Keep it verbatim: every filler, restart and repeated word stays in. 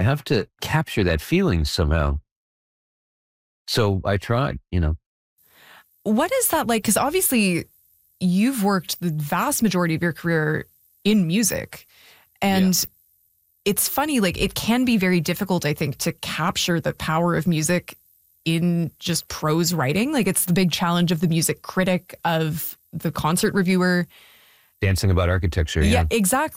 have to capture that feeling somehow. So I tried, you know. What is that like? Because obviously you've worked the vast majority of your career in music. And yeah. It's funny, like it can be very difficult, I think, to capture the power of music in just prose writing. Like it's the big challenge of the music critic, of the concert reviewer. Dancing about architecture. Yeah, yeah exactly.